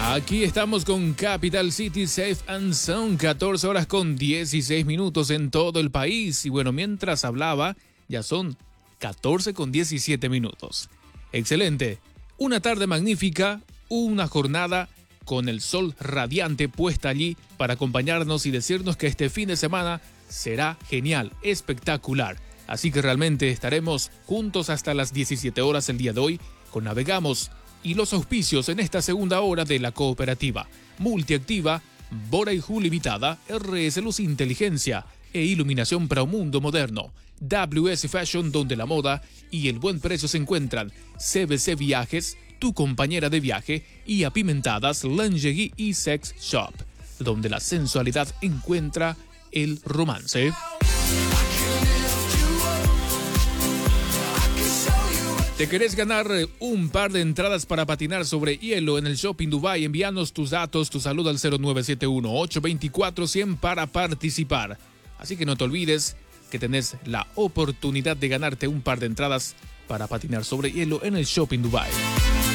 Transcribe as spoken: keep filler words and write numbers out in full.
Aquí estamos con Capital City Safe and Sound, catorce horas con dieciséis minutos en todo el país. Y bueno, mientras hablaba, ya son catorce con diecisiete minutos. Excelente. Una tarde magnífica, una jornada con el sol radiante puesta allí para acompañarnos y decirnos que este fin de semana será genial, espectacular. Así que realmente estaremos juntos hasta las diecisiete horas el día de hoy con Navegamos y los auspicios en esta segunda hora de la cooperativa Multiactiva, Bora y Ju Limitada, R S Luz Inteligencia e Iluminación para un Mundo Moderno, W S Fashion, donde la moda y el buen precio se encuentran, C B C Viajes, tu compañera de viaje, y Apimentadas Lingerie y Sex Shop, donde la sensualidad encuentra el romance. ¿Te querés ganar un par de entradas para patinar sobre hielo en el Shopping Dubai? Envíanos tus datos, tu salud al cero nueve siete uno, ocho dos cuatro, cien para participar. Así que no te olvides que tenés la oportunidad de ganarte un par de entradas para patinar sobre hielo en el Shopping Dubai.